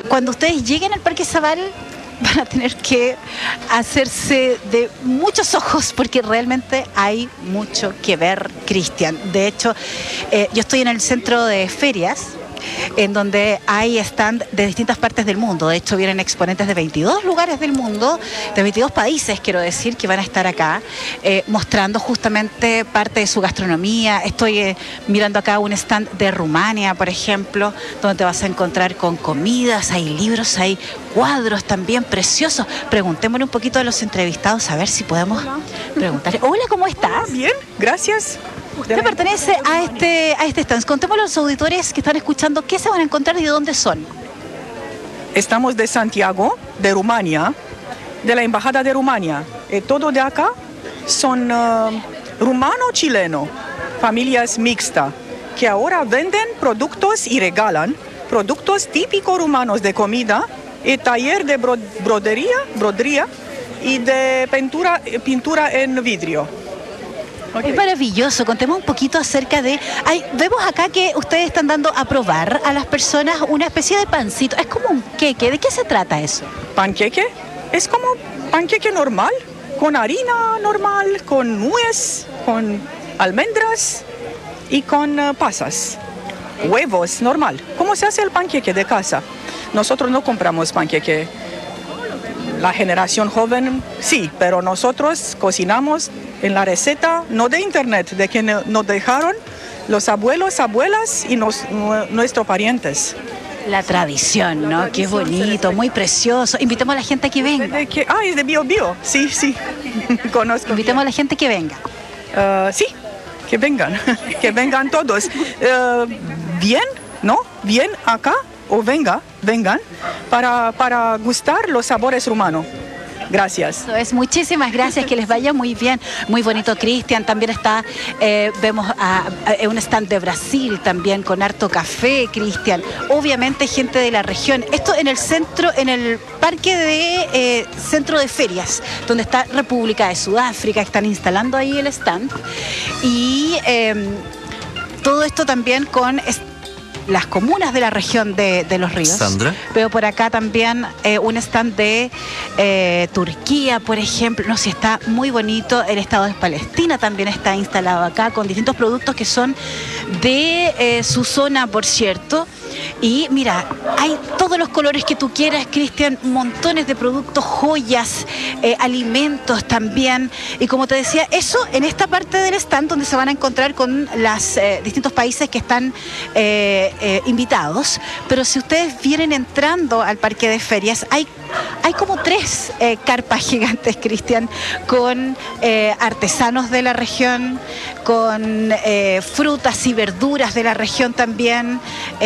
cuando ustedes lleguen al Parque Zabal van a tener que hacerse de muchos ojos porque realmente hay mucho que ver, Cristian. De hecho, yo estoy en el centro de ferias, en donde hay stand de distintas partes del mundo. De hecho, vienen exponentes de 22 lugares del mundo, de 22 países, quiero decir, que van a estar acá mostrando justamente parte de su gastronomía. Estoy mirando acá un stand de Rumania, por ejemplo, donde te vas a encontrar con comidas, hay libros, hay cuadros también preciosos. Preguntémosle un poquito a los entrevistados a ver si podemos preguntarle. Hola, ¿cómo estás? Bien, gracias. Usted pertenece a este stand. Contémosle a los auditores que están escuchando qué se van a encontrar y de dónde son. Estamos de Santiago, de Rumania, de la Embajada de Rumania. Todo de acá son rumano-chileno, familias mixtas, que ahora venden productos y regalan productos típicos rumanos de comida, taller de brodería y de pintura en vidrio. Okay. Es maravilloso. Contemos un poquito acerca de... vemos acá que ustedes están dando a probar a las personas una especie de pancito. Es como un queque. ¿De qué se trata eso? ¿Panqueque? Es como panqueque normal, con harina normal, con nuez, con almendras y con pasas. Huevos, normal. ¿Cómo se hace el panqueque de casa? Nosotros no compramos panqueque. La generación joven sí, pero nosotros cocinamos en la receta, no de internet, de que nos dejaron los abuelos, abuelas y nuestros parientes. La tradición, ¿no? Qué bonito, muy precioso. Invitemos a la gente a que venga. Es de Bio Bio, sí, conozco. Invitemos a la gente que venga. Sí, que vengan todos. Bien, ¿no? Bien acá, o vengan, para gustar los sabores rumanos. Gracias. Eso es, muchísimas gracias, que les vaya muy bien. Muy bonito, Cristian. También está, vemos un stand de Brasil también con harto café, Cristian. Obviamente gente de la región. Esto en el centro, en el parque de centro de ferias, donde está República de Sudáfrica, están instalando ahí el stand. Y todo esto también con las comunas de la región de Los Ríos. Sandra. Veo por acá también un stand de Turquía, por ejemplo. No sé, está muy bonito. El Estado de Palestina también está instalado acá con distintos productos que son de su zona, por cierto. Y mira, hay todos los colores que tú quieras, Cristian, montones de productos, joyas, alimentos también. Y como te decía, eso en esta parte del stand donde se van a encontrar con los distintos países que están invitados. Pero si ustedes vienen entrando al parque de ferias, hay como 3 carpas gigantes, Cristian, con artesanos de la región, con frutas y verduras de la región también,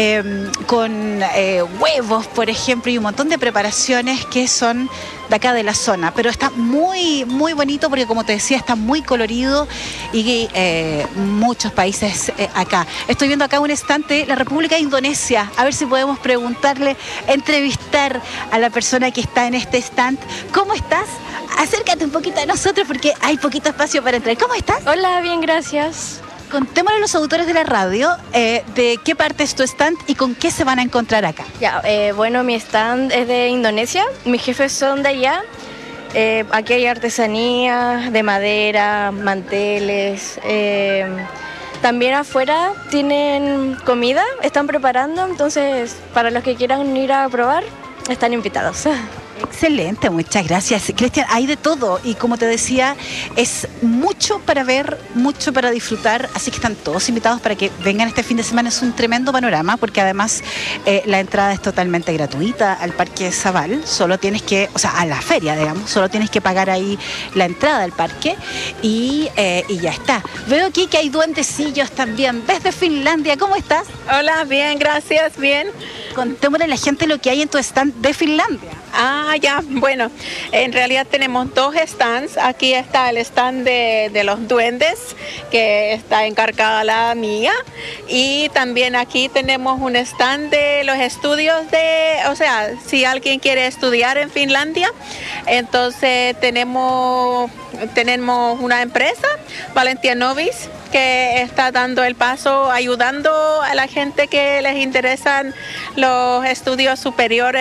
con huevos, por ejemplo, y un montón de preparaciones que son de acá de la zona. Pero está muy, muy bonito porque, como te decía, está muy colorido y muchos países acá. Estoy viendo acá un stand de la República de Indonesia. A ver si podemos preguntarle, entrevistar a la persona que está en este stand. ¿Cómo estás? Acércate un poquito a nosotros porque hay poquito espacio para entrar. ¿Cómo estás? Hola, bien, gracias. Contémosle a los auditores de la radio de qué parte es tu stand y con qué se van a encontrar acá. Ya, bueno, mi stand es de Indonesia, mis jefes son de allá. Aquí hay artesanía de madera, manteles. También afuera tienen comida, están preparando, entonces para los que quieran ir a probar, están invitados. Excelente, muchas gracias. Cristian, hay de todo y como te decía, es mucho para ver, mucho para disfrutar, así que están todos invitados para que vengan este fin de semana. Es un tremendo panorama porque además la entrada es totalmente gratuita al Parque Zabal, solo tienes que, o sea, a la feria, digamos, solo tienes que pagar ahí la entrada al parque y ya está. Veo aquí que hay duendecillos también desde Finlandia. ¿Cómo estás? Hola, bien, gracias, bien. Contémosle a la gente lo que hay en tu stand de Finlandia. Ya, bueno, en realidad tenemos 2 stands. Aquí está el stand de los duendes, que está encargada la mía. Y también aquí tenemos un stand de los estudios o sea, si alguien quiere estudiar en Finlandia, entonces tenemos una empresa, Valentia Novis, que está dando el paso, ayudando a la gente que les interesan los estudios superiores